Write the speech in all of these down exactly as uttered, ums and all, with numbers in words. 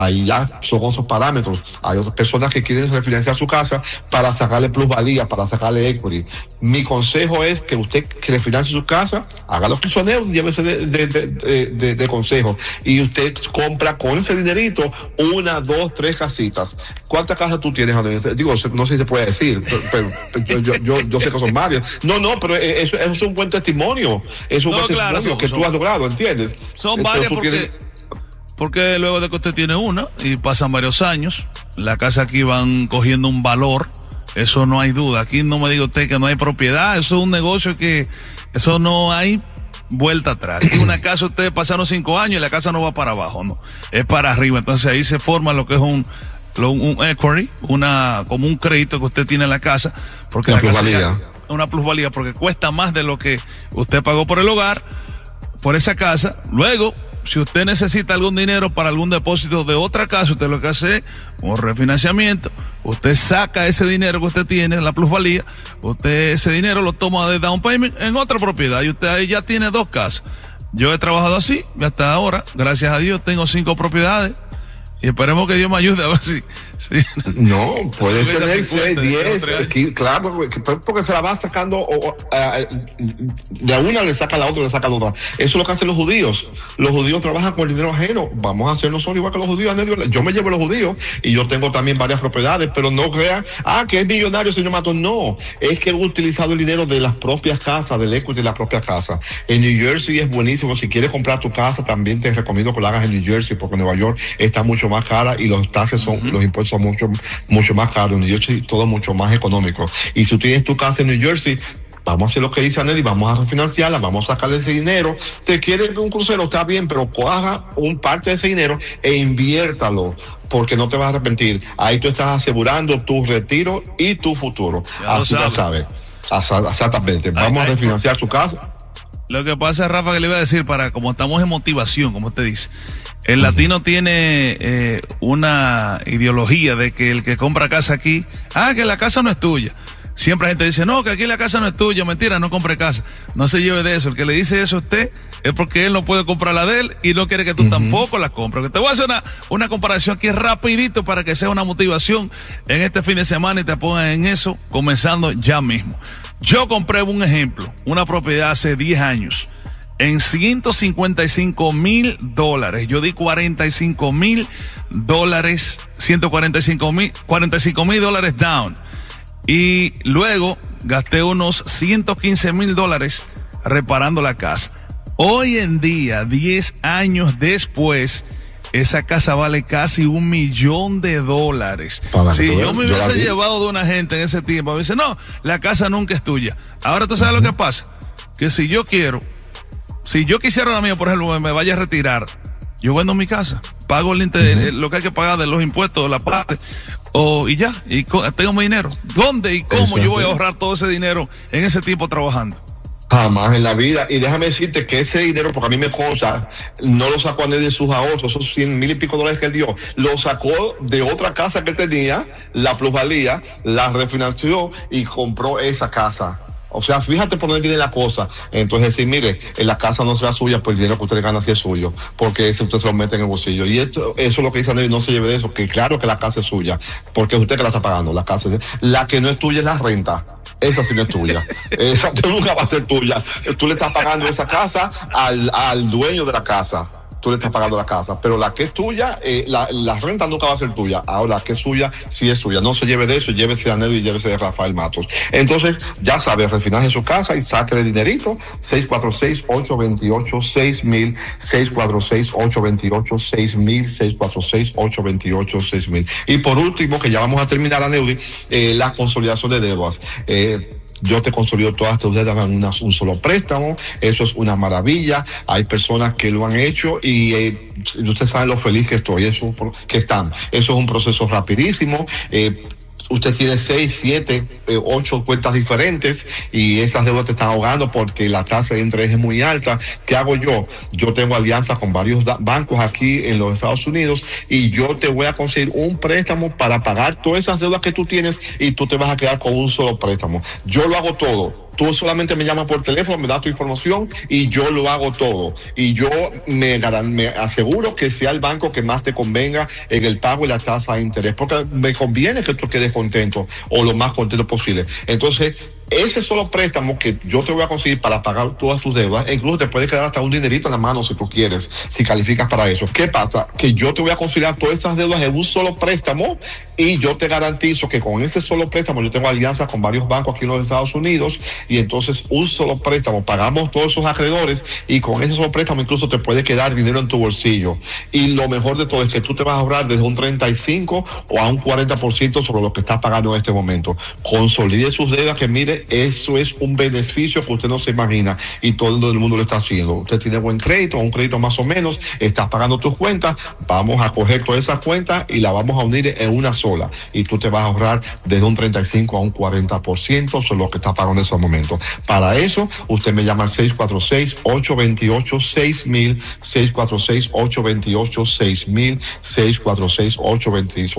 Ahí ya son otros parámetros. Hay otras personas que quieren refinanciar su casa para sacarle plusvalía, para sacarle equity. Mi consejo es que usted que refinancie su casa, haga los prisioneros, llévese de, de, de, de, de, de consejo. Y usted compra con ese dinerito una, dos, tres casitas. ¿Cuántas casas tú tienes, Andrés? Digo, no sé si se puede decir, pero, pero yo, yo, yo sé que son varias. No, no, pero eso, eso es un buen testimonio. Es un no, buen claro, testimonio son, que son, tú has logrado, ¿entiendes? Son Entonces, varias porque... Tienes... Porque luego de que usted tiene una y pasan varios años, la casa aquí van cogiendo un valor, eso no hay duda. Aquí no me diga usted que no hay propiedad, eso es un negocio que, eso no hay vuelta atrás. Aquí una casa ustedes pasaron cinco años y la casa no va para abajo, no, es para arriba. Entonces ahí se forma lo que es un, un equity, una, como un crédito que usted tiene en la casa, porque la la plusvalía. casa ya, una plusvalía, porque cuesta más de lo que usted pagó por el hogar, por esa casa. Luego, si usted necesita algún dinero para algún depósito de otra casa, usted lo que hace es un refinanciamiento. Usted saca ese dinero que usted tiene, la plusvalía, usted ese dinero lo toma de down payment en otra propiedad y usted ahí ya tiene dos casas. Yo he trabajado así y hasta ahora, gracias a Dios, tengo cinco propiedades y esperemos que Dios me ayude a ver si... si no, puede tener cincuenta, seis, diez, claro, porque se la va sacando, o, uh, de una le saca a la otra, le saca a la otra. Eso es lo que hacen los judíos. Los judíos trabajan con el dinero ajeno. Vamos a hacer nosotros igual que los judíos. Yo me llevo los judíos y yo tengo también varias propiedades, pero no crean, ah, que es millonario, señor Mato. No, es que he utilizado el dinero de las propias casas, del equity de las propias casas. En New Jersey es buenísimo. Si quieres comprar tu casa, también te recomiendo que lo hagas en New Jersey, porque Nueva York está mucho más cara y los taxes son, uh-huh. los impuestos son mucho, mucho más caros. En New Jersey todo mucho más económico. Y si tú tienes tu casa en New Jersey, vamos a hacer lo que dice Anel y vamos a refinanciarla, vamos a sacarle ese dinero. Te quieres un crucero, está bien, pero coja un parte de ese dinero e inviértalo, porque no te vas a arrepentir. Ahí tú estás asegurando tu retiro y tu futuro. Ya Así ya sabes. Exactamente. Vamos ay, a refinanciar ay, su casa. Lo que pasa, Rafa, que le iba a decir, para como estamos en motivación, como usted dice, el latino uh-huh. tiene eh, una ideología de que el que compra casa aquí, ah, que la casa no es tuya. Siempre la gente dice, no, que aquí la casa no es tuya, mentira, no compre casa. No se lleve de eso. El que le dice eso a usted es porque él no puede comprar la de él y no quiere que tú uh-huh. tampoco la compres. Te voy a hacer una, una comparación aquí rapidito para que sea una motivación en este fin de semana y te pongan en eso, comenzando ya mismo. Yo compré un ejemplo, una propiedad hace diez años, en ciento cincuenta y cinco mil dólares. Yo di cuarenta y cinco mil dólares, ciento cuarenta y cinco mil, cuarenta y cinco mil dólares down. Y luego gasté unos ciento quince mil dólares reparando la casa. Hoy en día, diez años después, esa casa vale casi un millón de dólares. Para si yo me hubiese llevado de una gente en ese tiempo, me dice, no, la casa nunca es tuya. Ahora tú sabes uh-huh. lo que pasa, que si yo quiero, si yo quisiera la mía, por ejemplo, me vaya a retirar, yo vendo mi casa, pago el interés, uh-huh. lo que hay que pagar de los impuestos, de la parte, o, y ya, y tengo mi dinero. ¿Dónde y cómo yo voy a ahorrar todo ese dinero en ese tiempo trabajando? Jamás en la vida. Y déjame decirte que ese dinero, porque a mí me consta, no lo sacó a nadie de sus ahorros, esos cien mil y pico dólares que él dio, lo sacó de otra casa que él tenía, la plusvalía, la refinanció y compró esa casa. O sea, fíjate por dónde viene la cosa. Entonces decir, mire, la casa no será suya, pues el dinero que usted le gana sí es suyo, porque ese usted se lo mete en el bolsillo. Y esto, eso es lo que dice Anel, no se lleve de eso, que claro que la casa es suya, porque es usted que la está pagando, la casa es, la que no es tuya es la renta. Esa sí no es tuya. Esa nunca va a ser tuya. Tú le estás pagando esa casa al, al dueño de la casa. Tú le estás pagando la casa. Pero la que es tuya, eh, la, la renta nunca va a ser tuya. Ahora, la que es suya, sí es suya. No se lleve de eso, llévese de Anel y llévese de Rafael Matos. Entonces, ya sabes, refinaje su casa y saque el dinerito. seis cuatro seis, ocho dos ocho, seis mil, seis cuatro seis, ocho dos ocho, seis mil, seis cuatro seis, ocho dos ocho, seis mil. Y por último, que ya vamos a terminar, Aneudi, eh, la consolidación de deudas. Eh, Yo te consolido todas tus deudas en una, un solo préstamo. Eso es una maravilla. Hay personas que lo han hecho y eh, ustedes saben lo feliz que estoy, eso que están. Eso es un proceso rapidísimo. Eh, Usted tiene seis, siete, eh, ocho cuentas diferentes y esas deudas te están ahogando porque la tasa de interés es muy alta. ¿Qué hago yo? Yo tengo alianza con varios bancos aquí en los Estados Unidos y yo te voy a conseguir un préstamo para pagar todas esas deudas que tú tienes y tú te vas a quedar con un solo préstamo. Yo lo hago todo. tú solamente me llamas por teléfono, me das tu información y yo lo hago todo. Y yo me, me aseguro que sea el banco que más te convenga en el pago y la tasa de interés, porque me conviene que tú quedes contento o lo más contento posible. Entonces, ese solo préstamo que yo te voy a conseguir para pagar todas tus deudas, e incluso te puede quedar hasta un dinerito en la mano si tú quieres, si calificas para eso. ¿Qué pasa? Que yo te voy a considerar todas estas deudas en un solo préstamo y yo te garantizo que con ese solo préstamo, yo tengo alianzas con varios bancos aquí en los Estados Unidos, y entonces un solo préstamo, pagamos todos esos acreedores y con ese solo préstamo incluso te puede quedar dinero en tu bolsillo. Y lo mejor de todo es que tú te vas a ahorrar desde un treinta y cinco o a un cuarenta por ciento sobre lo que estás pagando en este momento. Consolide sus deudas, que mire, eso es un beneficio que usted no se imagina y todo el mundo lo está haciendo. Usted tiene buen crédito, un crédito más o menos, estás pagando tus cuentas, vamos a coger todas esas cuentas y las vamos a unir en una sola, y tú te vas a ahorrar desde un treinta y cinco a un cuarenta por ciento sobre lo que estás pagando en esos momentos. Para eso, usted me llama al seis cuatro seis, ocho dos ocho, seis mil, seis cuatro seis, ocho dos ocho, seis mil, seis cuatro seis, ocho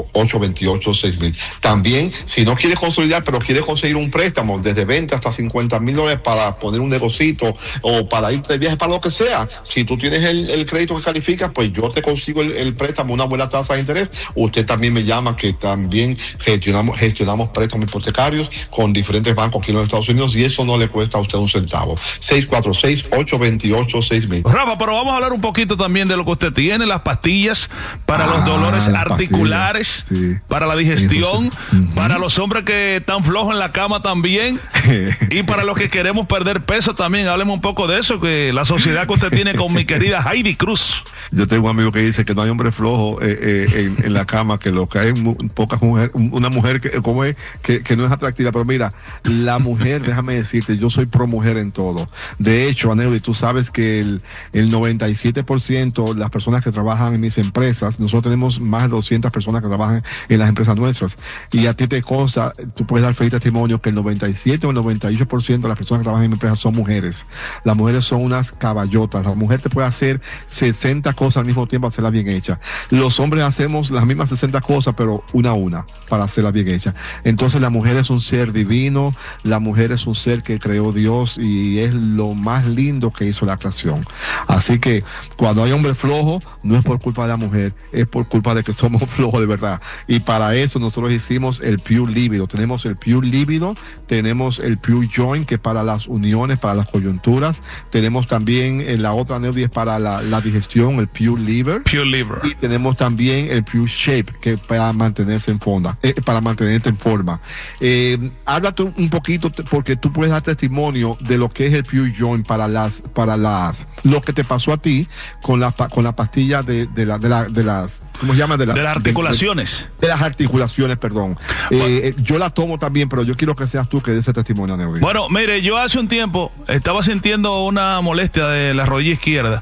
dos ocho, seis mil. También, si no quieres consolidar, pero quieres conseguir un préstamo desde veinte hasta cincuenta mil dólares para poner un negocito o para irte de viaje, para lo que sea, si tú tienes el, el crédito que califica, pues yo te consigo el, el préstamo, una buena tasa de interés. Usted también me llama, que también gestionamos, gestionamos préstamos hipotecarios con diferentes bancos aquí en los Estados Unidos, y eso no le cuesta a usted un centavo. seis cuatro seis, ocho dos ocho, seis mil. Rafa, pero vamos a hablar un poquito también de lo que usted tiene, las pastillas para ah, los dolores articulares, sí, para la digestión, sí. uh-huh. para los hombres que están flojos en la cama también, y para los que queremos perder peso también. Hábleme un poco de eso, que la sociedad que usted tiene con mi querida Heidi Cruz. Yo tengo un amigo que dice que no hay hombre flojo eh, eh, en, en la cama, que lo que hay mu- pocas mujeres, una mujer que, como es, que, que no es atractiva. Pero mira, la mujer, déjame decirte, yo soy pro mujer en todo. De hecho, Aneudi, tú sabes que el, el noventa y siete por ciento de las personas que trabajan en mis empresas, nosotros tenemos más de doscientas personas que trabajan en las empresas nuestras, y a ti te consta, tú puedes dar fe y testimonio que el noventa y siete o el noventa y ocho por ciento de las personas que trabajan en mi empresa son mujeres. Las mujeres son unas caballotas. La mujer te puede hacer sesenta cosas al mismo tiempo, hacerlas bien hechas. Los hombres hacemos las mismas sesenta cosas, pero una a una, para hacerlas bien hechas. Entonces la mujer es un ser divino, la mujer es un ser que creó Dios, y es lo más lindo que hizo la creación. Así que cuando hay hombre flojo, no es por culpa de la mujer, es por culpa de que somos flojos de verdad. Y para eso nosotros hicimos el Pure Líbido. Tenemos el Pure Líbido, tenemos el Pure Joint, que es para las uniones, para las coyunturas. Tenemos también en la otra Aneudi es para la, la digestión, el Pure Liver. Pure Liver. Y tenemos también el Pure Shape, que es para mantenerse en forma, eh, para mantenerte en forma. Eh, háblate un poquito, porque tú puedes dar testimonio de lo que es el Pure Joint para las, para las, lo que te pasó a ti con la, con la pastilla de, de la, de la, de las, ¿cómo se llama? De, la, de las articulaciones. De, de las articulaciones, perdón. Bueno, eh, yo la tomo también, pero yo quiero que seas tú que des ese testimonio, Aneudi. Bueno, mire, yo hace un tiempo estaba sintiendo una molestia de la rodilla izquierda,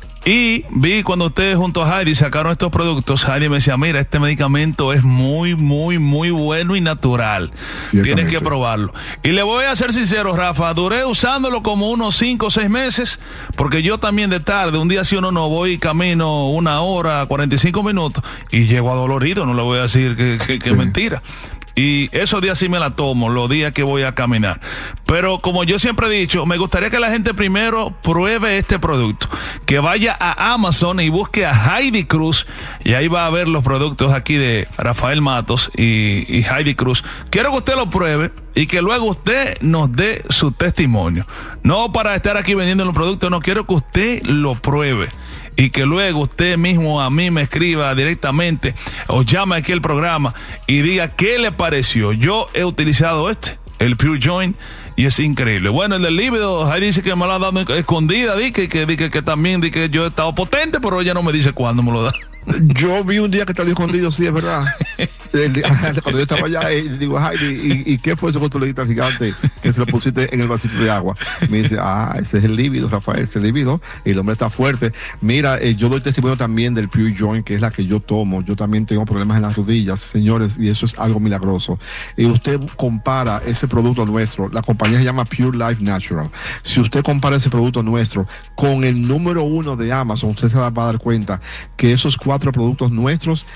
y vi cuando ustedes junto a Heidi sacaron estos productos. Heidi me decía, mira, este medicamento es muy, muy, muy bueno y natural. Tienes que probarlo. Y le voy a ser sincero, Rafa, duré usándolo como unos cinco o seis meses, porque yo también de tarde, un día si uno no voy camino una hora, cuarenta y cinco minutos, y llego adolorido, no le voy a decir que, que, que sí. mentira. Y esos días sí me la tomo, los días que voy a caminar. Pero como yo siempre he dicho, me gustaría que la gente primero pruebe este producto. Que vaya a Amazon y busque a Heidi Cruz, y ahí va a ver los productos aquí de Rafael Matos y, y Heidi Cruz. Quiero que usted lo pruebe y que luego usted nos dé su testimonio. No para estar aquí vendiendo los productos, no, quiero que usted lo pruebe. Y que luego usted mismo a mí me escriba directamente o llame aquí al programa y diga qué le pareció. Yo he utilizado este, el Pure Joint, y es increíble. Bueno, el del líbido, ahí dice que me lo ha dado escondida, di que, que, que, que también di que yo he estado potente, pero ella no me dice cuándo me lo da. Yo vi un día que te lo escondido, sí, es verdad. Cuando yo estaba allá, eh, digo, ay, ¿y, ¿y qué fue eso que tú le dijiste al gigante que se lo pusiste en el vasito de agua? Me dice, ah, ese es el líbido, Rafael, ese es el líbido, y el hombre está fuerte. Mira, eh, yo doy testimonio también del Pure Joint, que es la que yo tomo. Yo también tengo problemas en las rodillas, señores, y eso es algo milagroso. Y usted compara ese producto nuestro, la compañía se llama Pure Life Natural. Si usted compara ese producto nuestro con el número uno de Amazon, usted se va a dar cuenta que esos cuatro productos nuestros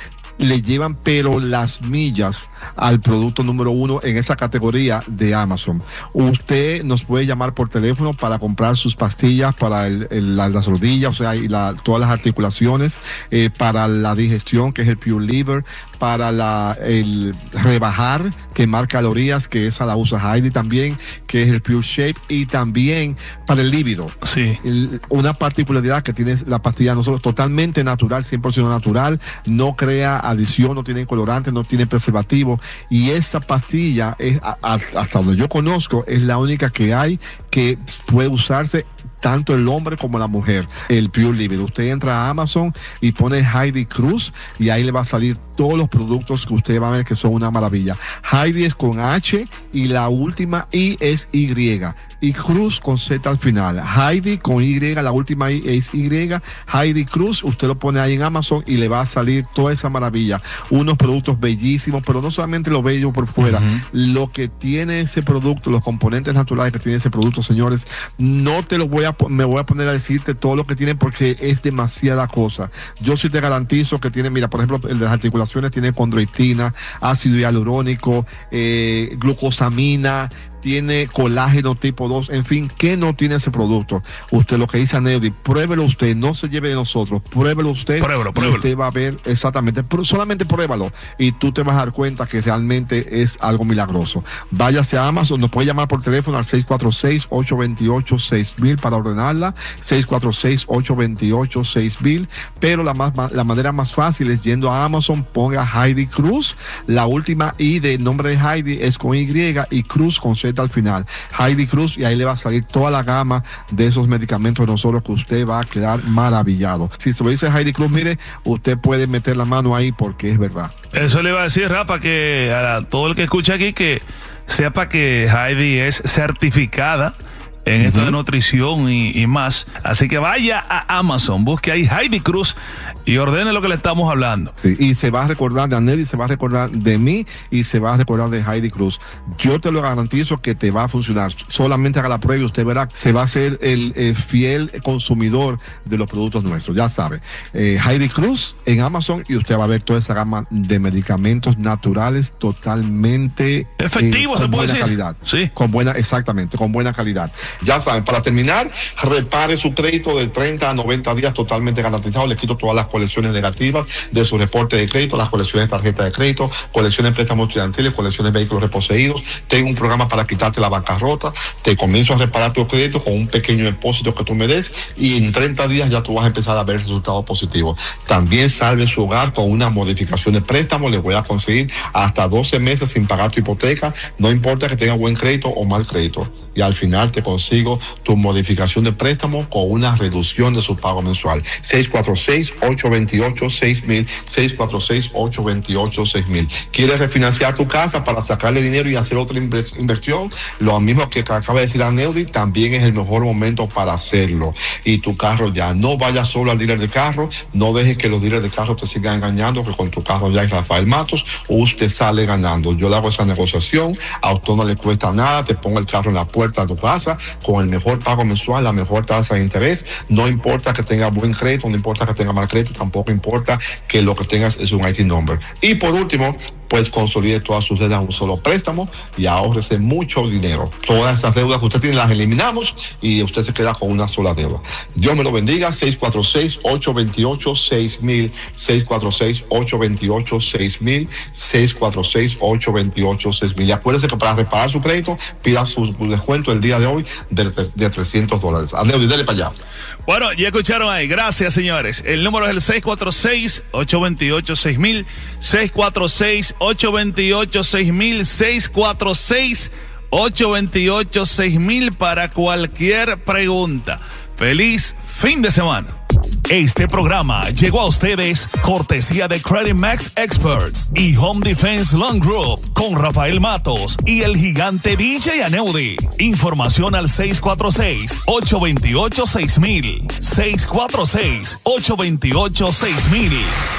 le llevan pero las millas al producto número uno en esa categoría de Amazon. Usted nos puede llamar por teléfono para comprar sus pastillas para el, el, la, las rodillas, o sea, y la, todas las articulaciones, eh, para la digestión, que es el Pure Liver, para la, el rebajar, quemar calorías, que esa la usa Heidi también, que es el Pure Shape, y también para el líbido. Sí. El, una particularidad que tiene la pastilla de nosotros, totalmente natural, cien por ciento natural, no crea adición, no tiene colorante, no tiene preservativo, y esta pastilla es, a, a, hasta donde yo conozco, es la única que hay que puede usarse tanto el hombre como la mujer, el Pure Libido. Usted entra a Amazon y pone Heidi Cruz y ahí le va a salir todos los productos que usted va a ver que son una maravilla. Heidi es con H y la última I es Y, y Cruz con Z al final. Heidi con Y, la última I es Y, Heidi Cruz, usted lo pone ahí en Amazon y le va a salir toda esa maravilla. Unos productos bellísimos, pero no solamente lo bello por fuera, uh-huh. Lo que tiene ese producto, los componentes naturales que tiene ese producto, señores, no te lo voy a me voy a poner a decirte todo lo que tiene porque es demasiada cosa. Yo sí te garantizo que tiene, mira, por ejemplo, el de las articulaciones tiene condroitina, ácido hialurónico, eh, glucosamina, tiene colágeno tipo dos, en fin, ¿qué no tiene ese producto? Usted lo que dice a Neody, pruébelo usted, no se lleve de nosotros, pruébelo usted, pruébelo, pruébelo. Usted va a ver exactamente, solamente pruébalo y tú te vas a dar cuenta que realmente es algo milagroso. Váyase a Amazon, nos puede llamar por teléfono al seis cuatro seis, ocho dos ocho, seis mil para ordenarla, seis cuatro seis, ocho dos ocho, seis mil, pero la, más, la manera más fácil es yendo a Amazon, ponga Heidi Cruz, la última I del nombre de Heidi es con Y y Cruz con Z al final, Heidi Cruz, y ahí le va a salir toda la gama de esos medicamentos de nosotros que usted va a quedar maravillado. Si se lo dice Heidi Cruz, mire, usted puede meter la mano ahí porque es verdad. Eso le iba a decir, Rafa, que a todo el que escucha aquí que sepa que Heidi es certificada en esto uh-huh. de nutrición y, y más. Así que vaya a Amazon, busque ahí Heidi Cruz y ordene lo que le estamos hablando. Sí, y se va a recordar de Anel y se va a recordar de mí y se va a recordar de Heidi Cruz. Yo te lo garantizo que te va a funcionar. Solamente haga la prueba y usted verá, se va a ser el eh, fiel consumidor de los productos nuestros. Ya sabe, eh, Heidi Cruz en Amazon y usted va a ver toda esa gama de medicamentos naturales totalmente efectivos, eh, con se puede buena decir. calidad. Sí. Con buena, exactamente, con buena calidad. Ya saben, para terminar, repare su crédito de treinta a noventa días totalmente garantizado. Le quito todas las colecciones negativas de su reporte de crédito, las colecciones de tarjeta de crédito, colecciones de préstamos estudiantiles, colecciones de vehículos reposeídos. Tengo un programa para quitarte la bancarrota. Te comienzo a reparar tu crédito con un pequeño depósito que tú me des y en treinta días ya tú vas a empezar a ver resultados positivos. También salve su hogar con una modificación de préstamo. Le voy a conseguir hasta doce meses sin pagar tu hipoteca. No importa que tenga buen crédito o mal crédito. Y al final te consigo tu modificación de préstamo con una reducción de su pago mensual. seis cuatro seis, ocho dos ocho, seis mil, seis cuatro seis, ocho dos ocho, seis mil. ¿Quieres refinanciar tu casa para sacarle dinero y hacer otra inversión? Lo mismo que acaba de decir Aneudi, también es el mejor momento para hacerlo. Y tu carro ya, no vayas solo al dealer de carro, no dejes que los dealers de carro te sigan engañando, que con tu carro ya es Rafael Matos, usted sale ganando. Yo le hago esa negociación, a usted no le cuesta nada, te pongo el carro en la puerta a tu casa con el mejor pago mensual, la mejor tasa de interés. No importa que tenga buen crédito, no importa que tenga mal crédito, tampoco importa que lo que tengas es un I T number. Y por último, pues consolide todas sus deudas en un solo préstamo y ahórrese mucho dinero. Todas esas deudas que usted tiene las eliminamos y usted se queda con una sola deuda. Dios me lo bendiga. seis cuatro seis, ocho dos ocho, seis mil, seis cuatro seis, ocho dos ocho, seis mil, seis cuatro seis, ocho dos ocho, seis mil. Y acuérdese que para reparar su crédito, pida su descuento el día de hoy de, de trescientos dólares. Adeu, dale para allá. Bueno, ya escucharon ahí. Gracias, señores. El número es el seis cuatro seis, ocho dos ocho, seis mil, seis cuatro seis, ocho dos ocho, seis mil, seis cuatro seis, ocho dos ocho, seis mil para cualquier pregunta. Feliz fin de semana. Este programa llegó a ustedes cortesía de Credit Max Experts y Home Defense Loan Group con Rafael Matos y el gigante D J Aneudi. Información al seis cuatro seis, ocho dos ocho, seis mil, seis cuatro seis, ocho dos ocho, seis mil.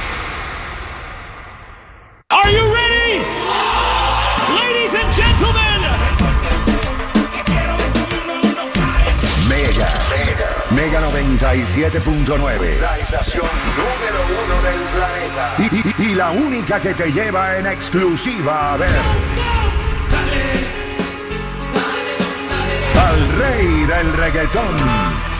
Are you ready? Ladies and gentlemen. Mega, Mega, Mega noventa noventa y siete punto nueve. La estación número uno del planeta. Y, y- y la única que te lleva en exclusiva a ver al rey del reggaetón,